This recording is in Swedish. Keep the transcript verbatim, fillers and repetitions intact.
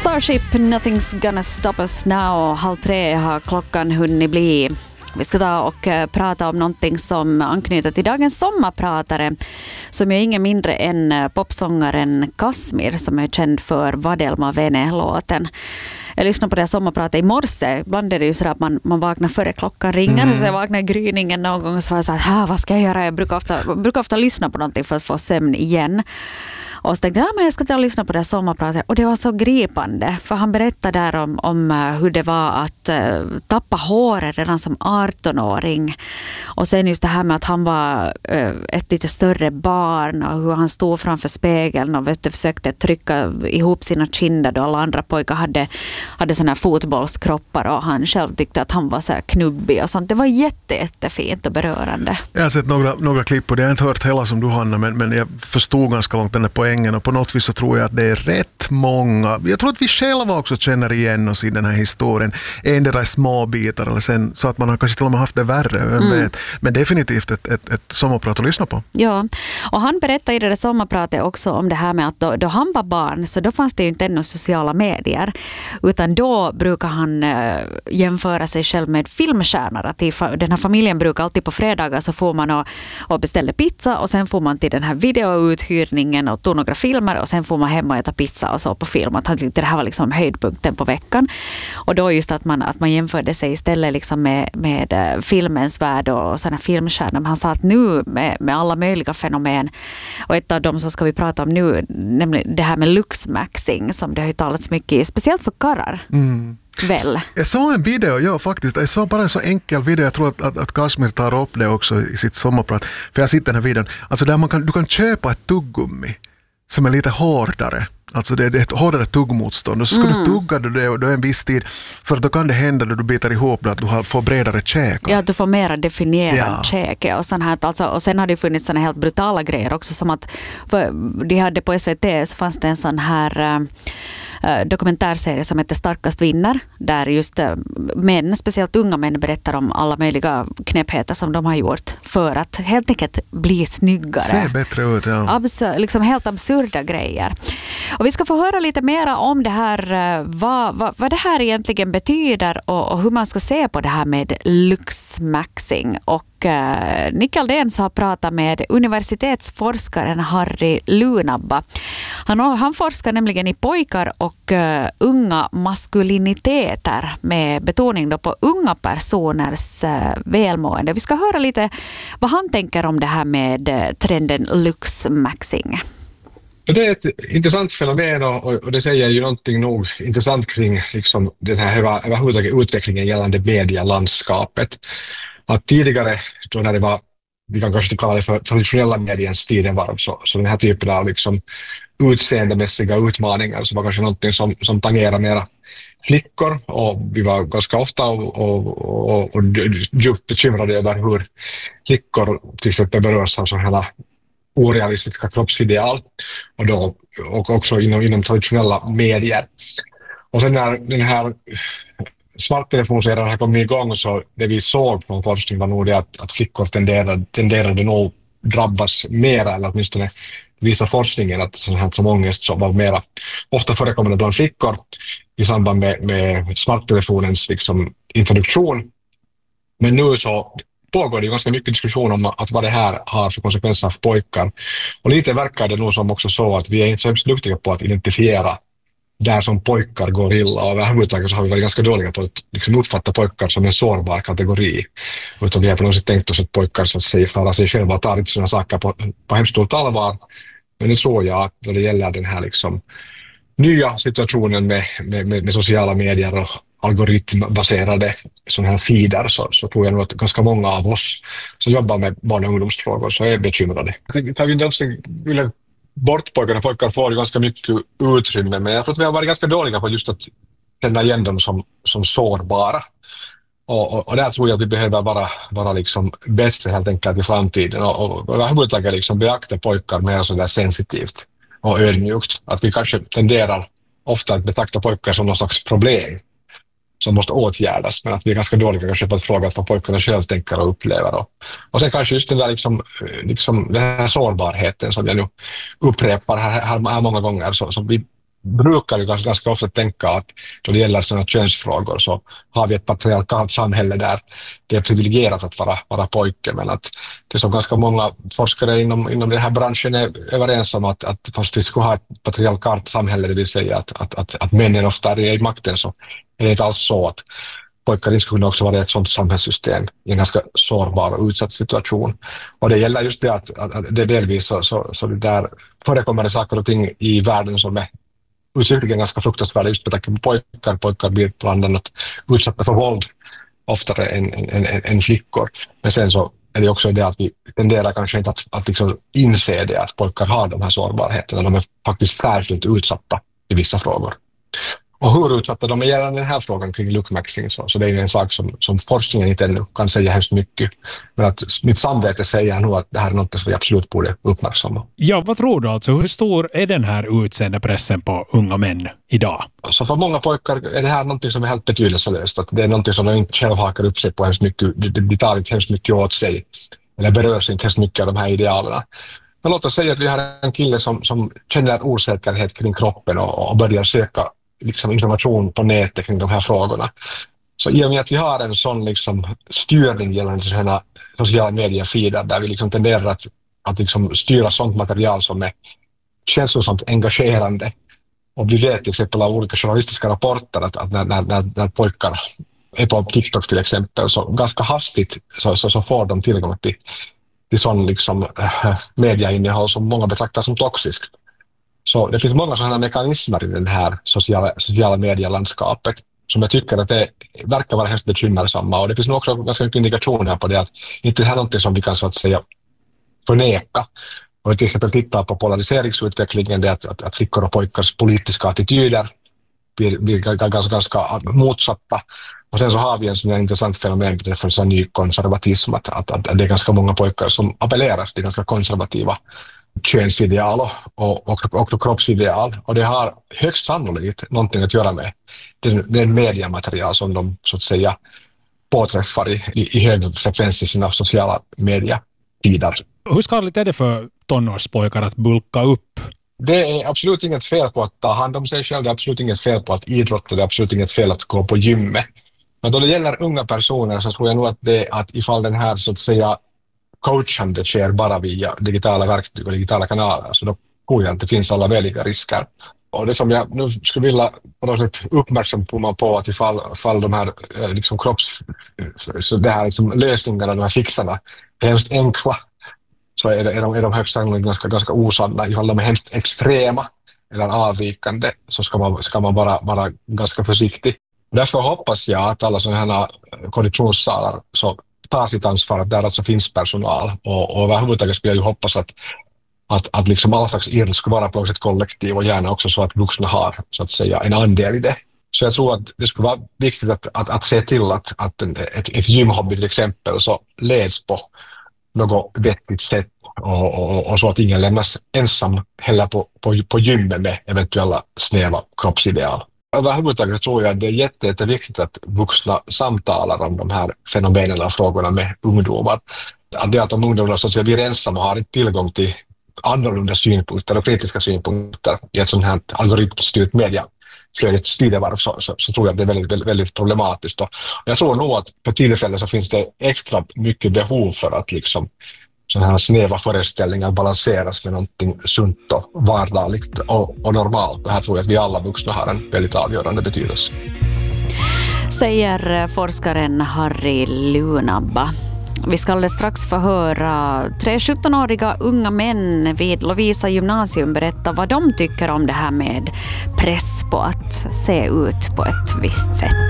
Starship, Nothing's Gonna Stop Us Now. Halv tre har klockan hunnit bli. Vi ska ta och prata om någonting som anknyter till dagens sommarpratare, som är ingen mindre än popsångaren Kasmir, som är känd för Vadelma Vene-låten. Jag lyssnade på det sommarpratet i morse. Ibland är det ju så att man, man vaknar före klockan ringer. Mm. Så jag vaknar i gryningen någon gång och så var jag så här, vad ska jag göra? Jag brukar ofta, brukar ofta lyssna på någonting för att få sömn igen. Och så tänkte jag, ja, men jag ska ta och lyssna på det sommarpratet. Och det var så gripande. För han berättade där om, om hur det var att uh, tappa håret redan som arton-åring. Och sen just det här med att han var uh, ett lite större barn. Och hur han stod framför spegeln och vet du, försökte trycka ihop sina kinder. Då alla andra pojkar hade, hade såna här fotbollskroppar. Och han själv tyckte att han var så här knubbig och sånt. Det var jätte, jättefint och berörande. Jag har sett några, några klipp och det har jag inte hört hela som du, Hanna. Men, men jag förstod ganska långt den där poängen. Och på något vis så tror jag att det är rätt många. Jag tror att vi själva också känner igen oss i den här historien. En där är små bitar eller sen, så att man har kanske till och med haft det värre. Mm. Men definitivt ett, ett, ett sommarprat att lyssna på. Ja, och han berättade i det där sommarpratet också om det här med att då, då han var barn så då fanns det ju inte ännu sociala medier. Utan då brukar han äh, jämföra sig själv med filmstjärnor. Att i, den här familjen brukar alltid på fredagar så får man och, och beställa pizza och sen får man till den här videouthyrningen och tog några filmer och sen får man hem och äta pizza och så på film. Att han tyckte det här var liksom höjdpunkten på veckan. Och då just att man, att man jämförde sig istället liksom med, med filmens värld och sådana filmstjärnor. Han sa att nu med, med alla möjliga fenomen och ett av dem som ska vi prata om nu, nämligen det här med luxmaxing som det har ju talats mycket i, speciellt för karrar. Mm. Väl. Jag såg en video, ja faktiskt. Jag såg bara en så enkel video. Jag tror att, att, att Kasmir tar upp det också i sitt sommarprat. För jag sitter den här videon. Alltså där man kan, du kan köpa ett tuggummi som är lite hårdare. Alltså det är ett hårdare tuggmotstånd. Och så ska mm. du tugga det då en viss tid. För då kan det hända när du bitar ihop att du får bredare käkar. Ja, du får mer definierad ja. käke. Och, sån här, alltså, och sen har det funnits såna helt brutala grejer också. Som att för, de hade på S V T så fanns det en sån här... Uh, dokumentärserie som heter Starkast vinner, där just män, speciellt unga män, berättar om alla möjliga knäppheter som de har gjort för att helt enkelt bli snyggare. Se bättre ut, ja. Absur- liksom helt absurda grejer. Och vi ska få höra lite mer om det här, vad, vad, vad det här egentligen betyder och, och hur man ska se på det här med luxmaxing. Och uh, Nick Aldens har pratat med universitetsforskaren Harry Lunabba. Han, han forskar nämligen i pojkar och och uh, unga maskuliniteter med betoning då på unga personers uh, välmående. Vi ska höra lite vad han tänker om det här med uh, trenden luxmaxing. Det är ett intressant fenomen och, och det säger ju någonting nog intressant kring liksom, den här överhuvudtaget utvecklingen gällande medielandskapet. Att tidigare, då när det var, vi kan kanske kalla det för traditionella mediens tidevarv, så, så den här typen av liksom utseendemässiga utmaningar så var kanske någonting som, som tangerar mera flickor och vi var ganska ofta och, och, och, och djupt bekymrade över hur flickor till exempel berörs av sådana orealistiska kroppsideal och, då, och också inom, inom traditionella medier. Och sen när den här smarttelefonseran här kom igång så det vi såg från forskning var nog det att, att flickor tenderade, tenderade nog drabbas mera eller åtminstone visar forskningen att sån här som ångest så var mera ofta förekommande bland flickor i samband med, med smarttelefonens liksom, introduktion. Men nu så pågår det ganska mycket diskussion om att vad det här har för konsekvenser för pojkar. Och lite verkar det nog som också så att vi är inte så hemskt duktiga på att identifiera där som pojkar går illa. Och överhuvudtaget så har vi varit ganska dåliga på att liksom, uppfatta pojkar som en sårbar kategori. Utan vi har på något sätt tänkt oss att pojkar så att säga klarar sig själva och tar inte sådana saker på, på hemskt stort allvar. Men nu tror jag att när det gäller den här liksom, nya situationen med, med, med, med sociala medier och algoritmbaserade sådana här feeder så, så tror jag nog att ganska många av oss som jobbar med barn- och ungdomsfrågor så är bekymrade. Jag tänker att vi inte bort pojkarna, pojkar får ju ganska mycket utrymme, men jag tror att vi har varit ganska dåliga på just att känna igen dem som, som sårbara. Och, och, och där tror jag att vi behöver vara, vara liksom bättre helt enkelt i framtiden och, och, och överhuvudtaget liksom beakta pojkar mer sådär sensitivt och ödmjukt. Att vi kanske tenderar ofta att betrakta pojkar som någon slags problem som måste åtgärdas, men att vi är ganska dåliga kanske på att fråga vad pojkarna själv tänker och upplever. Och, och sen kanske just den där liksom, liksom, den här sårbarheten som jag nu upprepar här, här, här många gånger, så, så vi brukar ju ganska, ganska ofta tänka att då det gäller sådana könsfrågor så har vi ett patriarkalt samhälle där det är privilegierat att vara, vara pojke, men att det som ganska många forskare inom, inom den här branschen är överens om att, att fast vi skulle ha ett patriarkalt samhälle, det vill säga att, att, att, att männen ofta är i makten, så är det inte alls så att pojkar inte skulle också vara i ett sådant samhällssystem i en ganska sårbar och utsatt situation. Och det gäller just det att, att, att det delvis så, så, så det där förekommer det saker och ting i världen som är uttryckligen ganska fruktansvärda just med tanke på pojkar. Pojkar blir bland annat utsatta för våld oftare än, än, än, än flickor. Men sen så är det också det att vi tenderar kanske inte att, att liksom inse det att pojkar har de här sårbarheterna. De är faktiskt särskilt utsatta i vissa frågor. Och hur utsatta de är gällande den här frågan kring lookmaxing, så, så det är en sak som, som forskningen inte ännu kan säga hemskt mycket. Men att mitt samvete säger nog att det här är något som vi absolut borde uppmärksamma. Ja, vad tror du alltså? Hur stor är den här utseendepressen på unga män idag? Så för många pojkar är det här något som är helt betydelselöst. Att det är något som de inte själv hakar upp sig på hemskt mycket. De tar inte hemskt mycket åt sig eller berörs inte hemskt mycket av de här idealerna. Men låt oss säga att vi har en kille som, som känner osäkerhet kring kroppen och, och börjar söka liksom information på nätet kring de här frågorna. Så i och med att vi har en sån liksom styrning gällande sådana sociala mediefeeder där vi liksom tenderar att, att liksom styra sånt material som är känslosamt engagerande. Och vi vet till exempel av olika journalistiska rapporter att, att när, när, när pojkar är på TikTok till exempel, så ganska hastigt så, så, så får de tillgång till, till sån liksom, äh, mediainnehåll som många betraktar som toxiskt. Så det finns många sådana mekanismer i den här sociala, sociala medielandskapet som jag tycker att det verkar vara hemskt bekymmersamma. Och det finns nog också ganska mycket indikationer på det att inte det här är något som vi kan så att säga förneka. Och till exempel titta på polariseringsutvecklingen, det att, att, att flickor och pojkars politiska attityder blir, blir ganska, ganska motsatta. Och sen så har vi en sån intressant fenomen beträffande ny konservatism, att, att, att det är ganska många pojkar som appelleras till ganska konservativa könsideal och, och, och, och kroppsideal. Och det har högst sannolikt någonting att göra med den, den mediamaterial som de så att säga påträffar i, i, i hög frekvens i sina sociala medietider. Hur skadligt är det för tonårspojkar att bulka upp? Det är absolut inget fel på att ta hand om sig själv, det är absolut inget fel på att idrotta, det är absolut inget fel att gå på gymmet. Men då det gäller unga personer så tror jag nog att det att ifall den här så att säga coachande sker bara via digitala verktyg och digitala kanaler, så då tror jag att det finns alla möjliga risker. Och det som jag nu skulle vilja på något sätt uppmärksamma på att ifall, ifall de här liksom kropps, så det här liksom lösningarna, de här fixarna är hemskt enkla, så är, det, är, de, är de högst sannolikt ganska, ganska osanna. Ifall de är hemskt extrema eller avvikande så ska man, ska man vara, vara ganska försiktig. Därför hoppas jag att alla sådana här konditionssalar så tar sitt ansvar att där alltså finns personal. Och, och överhuvudtaget skulle jag ju hoppas att, att, att liksom all slags idrott ska vara på ett kollektiv och gärna också så att vuxna har så att säga en andel i det. Så jag tror att det skulle vara viktigt att, att, att se till att, att ett, ett gymhobby till exempel så leds på något vettigt sätt och, och, och så att ingen lämnas ensam heller på, på, på gymmet med eventuella snäva kroppsideal. Överhuvudtaget tror jag att det är jätte, jätteviktigt att vuxna samtalar om de här fenomenen och frågorna med ungdomar. Att det att de ungdomarna så att säga blir ensamma och har inte tillgång till annorlunda synpunkter och kritiska synpunkter i ett sånt här algoritmstyrt media flödets tidevarv så, så, så tror jag att det är väldigt, väldigt, väldigt problematiskt. Och jag tror nog att på tillfället så finns det extra mycket behov för att liksom sådana här snäva föreställningar balanseras med någonting sunt och vardagligt och, och normalt. Det här tror jag att vi alla vuxna har en väldigt avgörande betydelse. Säger forskaren Harry Lunabba. Vi ska alldeles strax få höra tre sjuttonåriga unga män vid Lovisa gymnasium berätta vad de tycker om det här med press på att se ut på ett visst sätt.